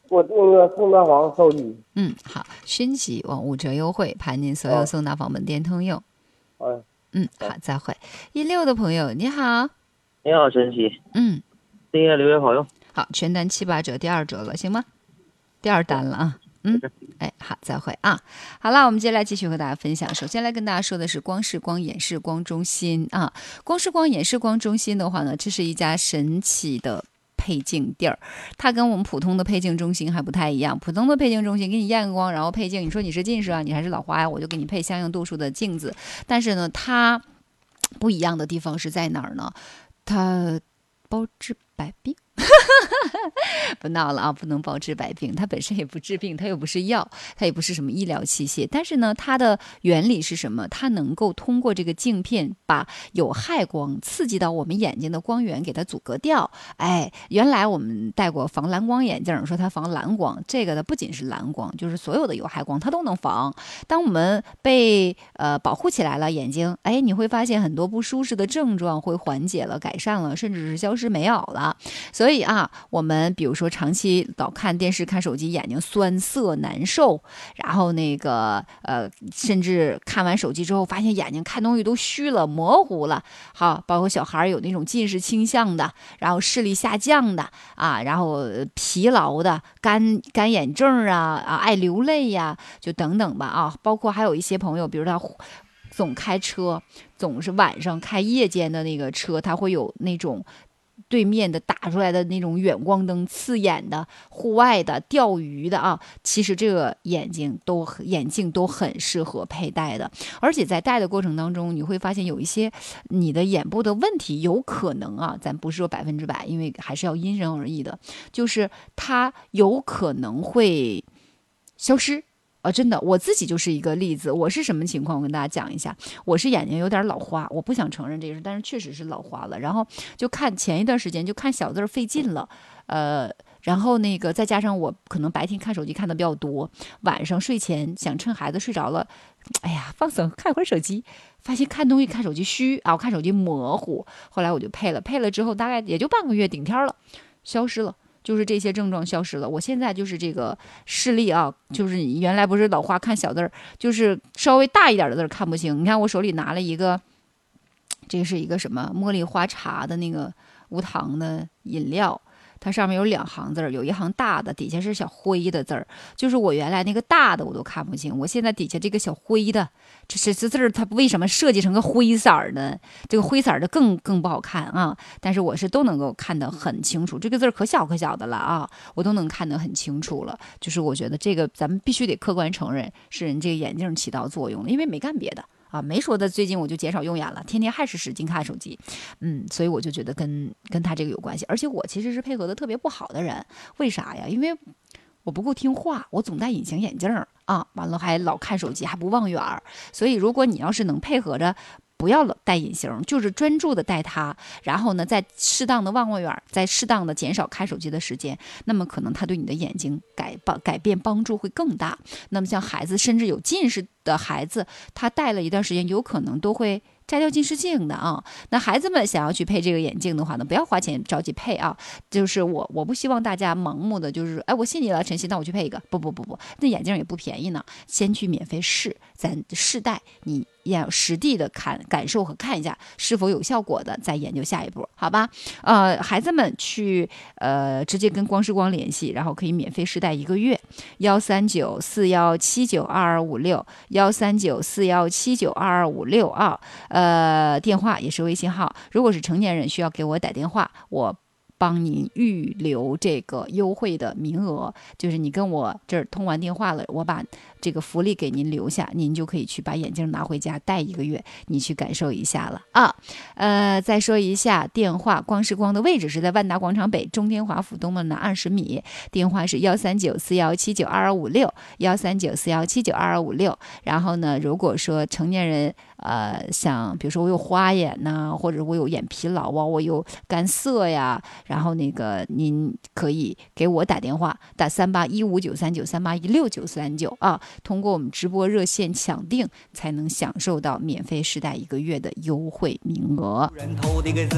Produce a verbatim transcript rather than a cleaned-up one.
我订个送大房手机。 嗯，好，勋喜网五折优惠，盘您所有送大房门店通用。 哎， 嗯，好，再会。一六的朋友你好。 你好，晨曦。 嗯， 订阅留言好用。 好，全单七八折，第二折了，行吗？第二单了啊。嗯，哎，好，再会啊。好了，我们接下来继续和大家分享。首先来跟大家说的是光视光眼视光中心啊。光视光眼视光中心的话呢，这是一家神奇的配镜地儿，它跟我们普通的配镜中心还不太一样。普通的配镜中心给你验个光，然后配镜，你说你是近视啊，你还是老花呀，我就给你配相应度数的镜子。但是呢，它不一样的地方是在哪儿呢？它包治百病。不闹了啊，不能包治百病，它本身也不治病，它又不是药，它也不是什么医疗器械。但是呢，它的原理是什么？它能够通过这个镜片把有害光刺激到我们眼睛的光源给它阻隔掉。哎，原来我们戴过防蓝光眼镜，说它防蓝光，这个呢不仅是蓝光，就是所有的有害光它都能防。当我们被呃保护起来了眼睛，哎，你会发现很多不舒适的症状会缓解了、改善了，甚至是消失没有了。所以啊，我们比如说长期老看电视、看手机，眼睛酸涩难受，然后那个呃，甚至看完手机之后，发现眼睛看东西都虚了、模糊了。好，包括小孩有那种近视倾向的，然后视力下降的啊，然后疲劳的、干干眼症啊啊，爱流泪呀、啊，就等等吧啊，包括还有一些朋友，比如他总开车，总是晚上开夜间的那个车，他会有那种对面的打出来的那种远光灯刺眼的，户外的钓鱼的啊，其实这个眼睛都眼镜都很适合佩戴的。而且在戴的过程当中，你会发现有一些你的眼部的问题有可能啊，咱不是说百分之百，因为还是要因人而异的，就是它有可能会消失。啊，真的，我自己就是一个例子。我是什么情况？我跟大家讲一下。我是眼睛有点老花，我不想承认这个事，但是确实是老花了。然后就看前一段时间就看小字费劲了，呃，然后那个再加上我可能白天看手机看的比较多，晚上睡前想趁孩子睡着了，哎呀，放松看会儿手机，发现看东西看手机虚啊，我看手机模糊。后来我就配了，配了之后大概也就半个月顶天了，消失了。就是这些症状消失了，我现在就是这个视力啊，就是你原来不是老花看小字儿，就是稍微大一点的字儿看不清。你看我手里拿了一个，这是一个什么茉莉花茶的那个无糖的饮料，它上面有两行字儿，有一行大的，底下是小灰的字儿，就是我原来那个大的我都看不清，我现在底下这个小灰的，这是这字儿它为什么设计成个灰色儿呢？这个灰色儿的更更不好看啊，但是我是都能够看得很清楚，这个字儿可小可小的了啊，我都能看得很清楚了。就是我觉得这个咱们必须得客观承认是人这个眼镜起到作用了，因为没干别的。啊，没说的，最近我就减少用眼了，天天还是使劲看手机，嗯，所以我就觉得跟跟他这个有关系。而且我其实是配合的特别不好的人，为啥呀？因为我不够听话，我总戴隐形眼镜啊，完了还老看手机，还不望远儿。所以如果你要是能配合着，不要老戴隐形，就是专注的戴它，然后呢，再适当的望望远，再适当的减少看手机的时间，那么可能它对你的眼睛改帮改变帮助会更大。那么像孩子，甚至有近视的孩子，他戴了一段时间，有可能都会摘掉近视镜的啊。那孩子们想要去配这个眼镜的话呢，不要花钱着急配啊。就是我我不希望大家盲目的就是，哎，我信你了，晨曦，那我去配一个。不不不不，那眼镜也不便宜呢，先去免费试，咱试戴，你要实地的看感受和看一下是否有效果的，再研究下一步，好吧？呃，孩子们去呃直接跟光视光联系，然后可以免费试戴一个月，幺三九四幺七九二二五六，幺三九四幺七九二二五六啊，呃，电话也是微信号。如果是成年人，需要给我打电话，我帮您预留这个优惠的名额，就是你跟我这儿通完电话了，我把这个福利给您留下，您就可以去把眼镜拿回家戴一个月，你去感受一下了啊。呃，再说一下电话，光视光的位置是在万达广场北中天华府东门南二十米，电话是幺三九四幺七九二二五六，幺三九四幺七九二二五六。然后呢，如果说成年人呃像比如说我有花眼呐，或者我有眼疲劳啊，我有干涩呀，然后那个您可以给我打电话，打三八一五九三九三八一六九三九啊，通过我们直播热线抢定，才能享受到免费试戴一个月的优惠名额。